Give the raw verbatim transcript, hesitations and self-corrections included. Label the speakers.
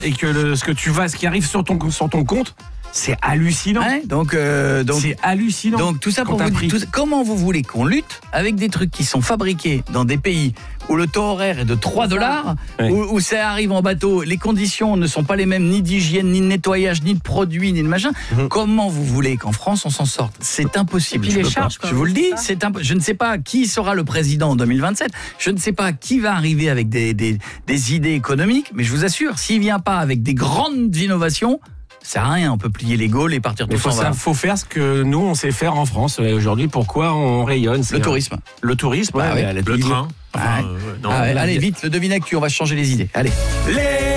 Speaker 1: et que le, ce que tu vas, ce qui arrive sur ton sur ton compte, c'est hallucinant.
Speaker 2: Ouais, donc, euh, donc,
Speaker 1: c'est hallucinant.
Speaker 2: Donc tout ça pour vous dire, tout, comment vous voulez qu'on lutte avec des trucs qui sont fabriqués dans des pays où le taux horaire est de trois dollars,
Speaker 1: ouais.
Speaker 2: où, où ça arrive en bateau, les conditions ne sont pas les mêmes, ni d'hygiène, ni de nettoyage, ni de produits, ni de machin. Mmh. Comment vous voulez qu'en France on s'en sorte? C'est impossible.
Speaker 3: Et puis
Speaker 2: je,
Speaker 3: les charges,
Speaker 2: je vous le dis, c'est imp... je ne sais pas qui sera le président en deux mille vingt-sept, je ne sais pas qui va arriver avec des, des, des idées économiques, mais je vous assure, s'il vient pas avec des grandes innovations, ça sert à rien, on peut plier les Gaules et partir tout
Speaker 1: Il
Speaker 2: ça.
Speaker 1: faut faire ce que nous on sait faire en France aujourd'hui. Pourquoi on rayonne?
Speaker 2: Le tourisme.
Speaker 1: Le tourisme,
Speaker 4: bah,
Speaker 1: ouais,
Speaker 4: ouais. Le train. Enfin,
Speaker 2: ah ouais.
Speaker 4: euh, ouais, non,
Speaker 2: ah ouais. Allez, vite, le devine actu, on va changer les idées. Allez.
Speaker 1: Les